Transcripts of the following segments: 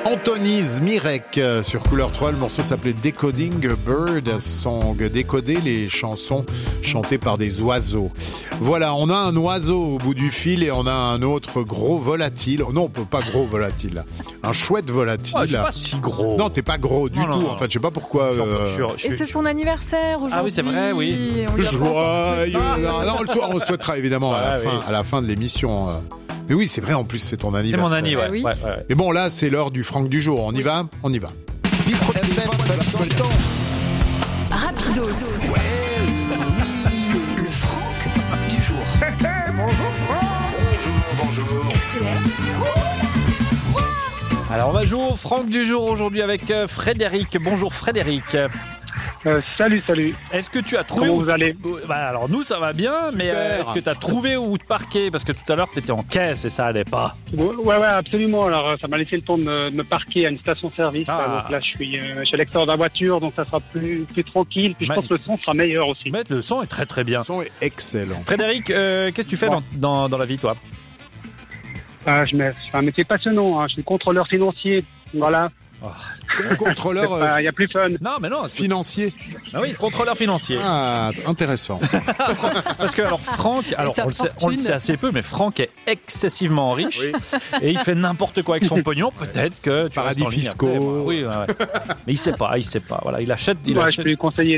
Anthony Zmirek sur Couleur 3, le morceau s'appelait Decoding Bird Song, décoder les chansons chantées par des oiseaux. Voilà, on a un oiseau au bout du fil et on a un autre gros volatile. Non, pas gros volatile, un chouette volatile. Oh, je suis pas si gros. Non, t'es pas gros du tout. Non. En fait, je sais pas pourquoi. Et c'est son anniversaire aujourd'hui. Ah oui, c'est vrai, oui. Joyeux. Non, on le souhaitera évidemment à la fin de l'émission. Mais oui, c'est vrai, en plus, c'est ton anniversaire. C'est mon anniversaire, oui. ouais. Mais bon, là, c'est l'heure du Franck du jour. On y va. Rapidos. Le Franck du jour. Bonjour. Alors, on va jouer au Franck du jour aujourd'hui avec Frédéric. Bonjour Frédéric. Salut. Est-ce que tu as trouvé Comment vous allez ? Alors nous ça va bien, mais est-ce que tu as trouvé où te parquer ? Parce que tout à l'heure tu étais en caisse et ça allait pas. Ouais, absolument. Alors ça m'a laissé le temps de me parquer à une station-service. Donc là je suis à l'extérieur de la voiture, donc ça sera plus tranquille. Puis je pense que le son sera meilleur aussi. Mais le son est très très bien. Le son est excellent. Frédéric, qu'est-ce que tu fais dans la vie toi ? Je fais un métier passionnant. Je suis contrôleur financier. Voilà. Contrôleur. Il y a plus fun. Non, mais non. Financier. Ah oui, contrôleur financier. Ah, intéressant. Parce que Franck, on le sait assez peu, mais Franck est excessivement riche et il fait n'importe quoi avec son pognon. Peut-être que tu paradis fiscaux. Oui, ouais. Mais il sait pas. Voilà, il achète. Je peux lui conseiller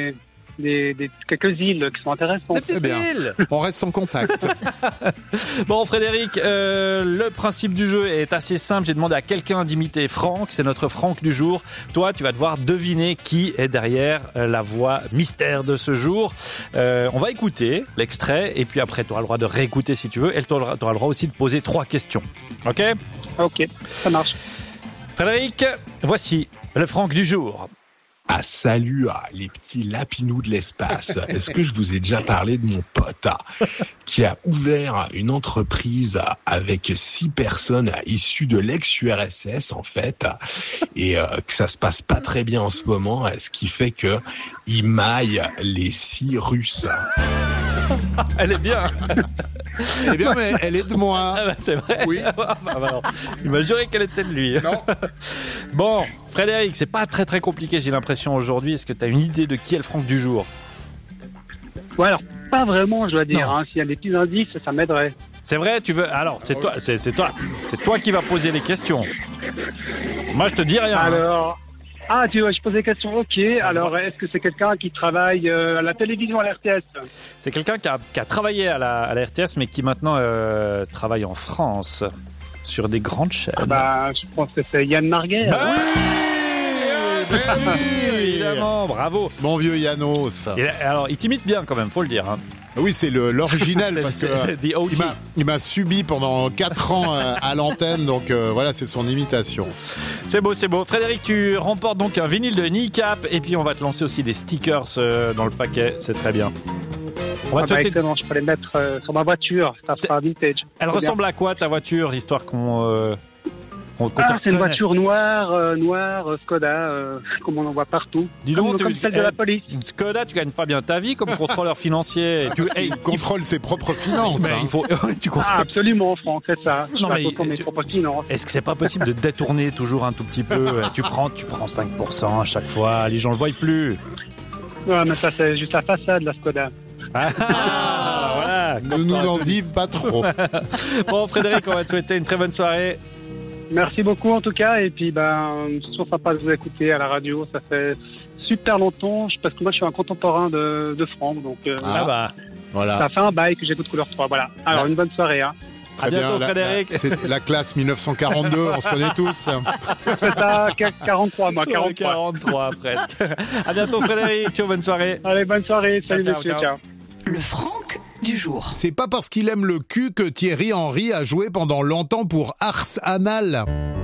quelques îles qui sont intéressantes. Des petites îles. On reste en contact. Bon, Frédéric, le principe du jeu est assez simple. J'ai demandé à quelqu'un d'imiter Franck. C'est notre Franck du jour. Toi, tu vas devoir deviner qui est derrière la voix mystère de ce jour. On va écouter l'extrait et puis après, tu auras le droit de réécouter si tu veux. Et tu auras le droit aussi de poser 3 questions. OK ? OK, ça marche. Frédéric, voici le Franck du jour. Ah, salut les petits lapinous de l'espace. Est-ce que je vous ai déjà parlé de mon pote qui a ouvert une entreprise avec 6 personnes issues de l'ex-URSS en fait, et que ça se passe pas très bien en ce moment, ce qui fait que il maille les 6 Russes. Elle est bien. Elle est bien, mais elle est de moi. Ah bah, c'est vrai. Oui. Il m'a juré qu'elle était de lui. Non. Bon, Frédéric, c'est pas très très compliqué, j'ai l'impression aujourd'hui. Est-ce que tu as une idée de qui est le Franck du jour ? Ouais, alors pas vraiment, je dois dire. S'il y a des petits indices, ça m'aiderait. C'est vrai, tu veux ? Alors, c'est toi qui vas poser les questions. Moi, je te dis rien. Alors. Je pose des questions, ok. Alors, est-ce que c'est quelqu'un qui travaille à la télévision, à la RTS ? C'est quelqu'un qui a travaillé à la RTS, mais qui maintenant travaille en France, sur des grandes chaînes. Je pense que c'est Yann Marguerite. Oui, évidemment, bravo. C'est mon vieux Yanos. Alors, il t'imite bien quand même, faut le dire. Hein. Oui, c'est l'original parce que il m'a subi pendant 4 ans à l'antenne, donc voilà, c'est son imitation. C'est beau. Frédéric, tu remportes donc un vinyle de Kneecap et puis on va te lancer aussi des stickers dans le paquet, c'est très bien. On va te souhaiter... Excellent, je peux les mettre sur ma voiture, ça sera vintage. Elle ressemble à quoi ta voiture, histoire qu'on... c'est une voiture noire, Skoda, comme on en voit partout. Dis donc, comme celle de la police. Une Skoda, tu gagnes pas bien ta vie comme contrôleur financier. Il contrôle ses propres finances. Mais il faut. Absolument, Franck, c'est ça. Mes propres finances. Est-ce que c'est pas possible de détourner toujours un tout petit peu ? Tu prends 5% à chaque fois. Les gens le voient plus. Ouais, mais ça c'est juste la façade, la Skoda. Voilà. Ne nous en dis pas trop. Bon, Frédéric, on va te souhaiter une très bonne soirée. Merci beaucoup en tout cas, et puis c'est toujours sympa de vous écouter à la radio, ça fait super longtemps, parce que moi je suis un contemporain de Franck, donc voilà. Ça fait un bail que j'écoute Couleur 3, voilà. Alors une bonne soirée. Très à bientôt bien, Frédéric. C'est la classe 1942, on se connaît tous. C'est ça, 43 moi, 43 presque. À bientôt Frédéric, ciao, bonne soirée. Allez, bonne soirée, salut ciao, monsieur, ciao. Le Franck du jour. C'est pas parce qu'il aime le cul que Thierry Henry a joué pendant longtemps pour Ars Anal.